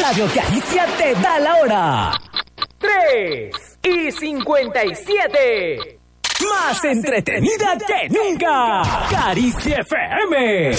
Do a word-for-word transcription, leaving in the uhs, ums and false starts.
Radio Caricia te da la hora. Tres y cincuenta y siete. Más entretenida que nunca. Caricia F M.